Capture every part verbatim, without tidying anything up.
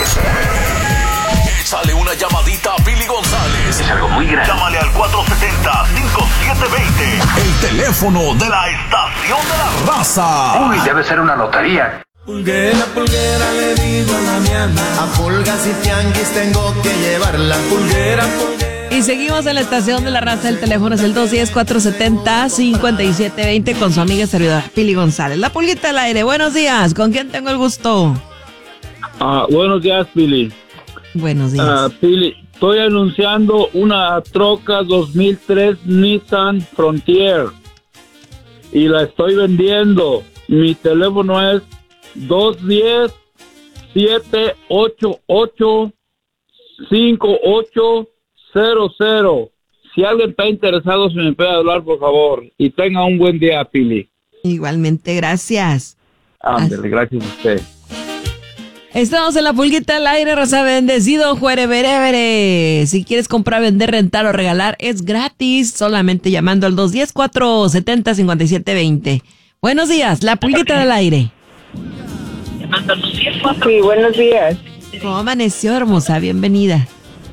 Échale una llamadita a Billy González. Es algo muy grande. Llámale al cuatro setenta, cinco siete dos cero. El teléfono de la estación de la raza. Uy, debe ser una lotería. Pulguera, pulguera, le digo a la miana. A pulgas y tianguis tengo que llevarla. Pulguera, pulguera. Y seguimos en la estación de la raza. El teléfono es el dos uno cero, cuatro siete cero, cinco siete dos cero con su amiga y servidora Pili González. La pulguita al aire. Buenos días. ¿Con quién tengo el gusto? Uh, buenos días, Pili. Buenos días. Uh, Pili, estoy anunciando una troca dos mil tres Nissan Frontier y la estoy vendiendo. Mi teléfono es dos uno cero, siete ocho ocho, cinco ocho cero cero. Si alguien está interesado, se me puede hablar, por favor. Y tenga un buen día, Pili. Igualmente, gracias. Ándale, gracias a usted. Estamos en la pulguita al aire, raza. Bendecido, juereverevere. Si quieres comprar, vender, rentar o regalar, es gratis. Solamente llamando al dos uno cero, cuatro siete cero, cinco siete dos cero. Buenos días, la pulguita al aire. Sí, buenos días. ¿Cómo amaneció, hermosa? Bienvenida.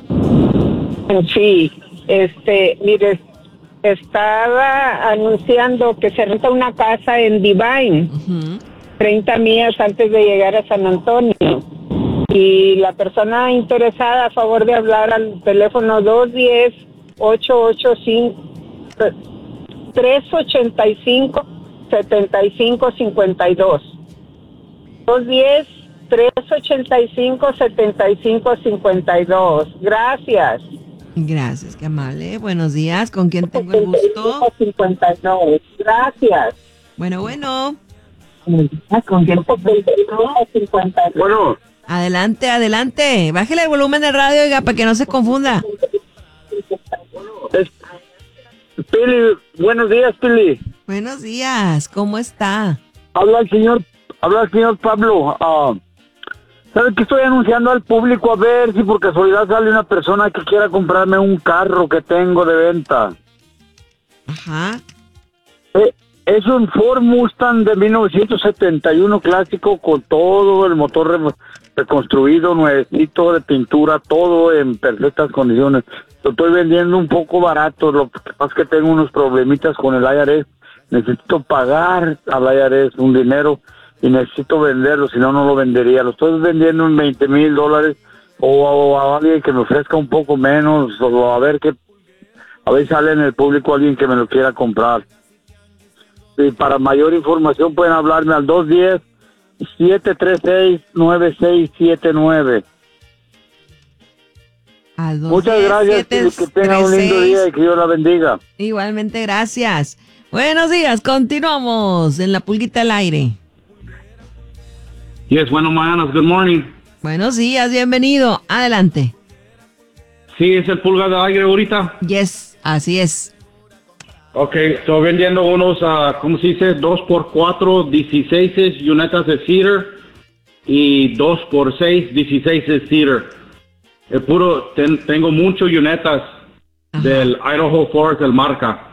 Sí, este, mire, estaba anunciando que se renta una casa en Divine, uh-huh. treinta millas antes de llegar a San Antonio. Y la persona interesada, a favor de hablar al teléfono dos uno cero, ocho ocho cinco, tres ocho cinco, siete cinco cinco dos. dos uno cero, tres ocho cinco, siete cinco cinco dos. Gracias. Gracias, qué amable. Buenos días. ¿Con quién tengo el gusto? cincuenta y dos. Gracias. Bueno, bueno. ¿Con quién tengo el gusto? Bueno. Adelante, adelante. Bájele el volumen del radio, oiga, para que no se confunda. Es... Pili, buenos días, Pili. Buenos días. ¿Cómo está? Habla el señor, habla el señor Pablo. Uh, ¿Sabe que estoy anunciando al público? A ver si por casualidad sale una persona que quiera comprarme un carro que tengo de venta. Ajá. Eh, es un Ford Mustang de mil novecientos setenta y uno clásico con todo el motor re- reconstruido, nuevecito de pintura, todo en perfectas condiciones. Lo estoy vendiendo un poco barato, lo que pasa es que tengo unos problemitas con el I R S. Necesito pagar al I R S un dinero y necesito venderlo, si no, no lo vendería. Lo estoy vendiendo en veinte mil dólares o a, o a alguien que me ofrezca un poco menos, o a ver qué, a ver si sale en el público alguien que me lo quiera comprar. Y para mayor información pueden hablarme al dos uno cero, siete tres seis, nueve seis siete nueve. Muchas gracias, y que tengan un lindo día y que Dios la bendiga. Igualmente, gracias. Buenos días, continuamos en la pulguita al aire. Yes, buenas mañanas, good morning. Buenos días, bienvenido, adelante. Sí, es el pulga de aire ahorita. Yes, así es. Ok, estoy vendiendo unos, uh, ¿cómo se dice? dos por cuatro, dieciséis yunetas de cedar y dos por seis, dieciséis de cedar. El puro, ten, tengo muchos yunetas. Ajá. Del Idaho Forest, del marca.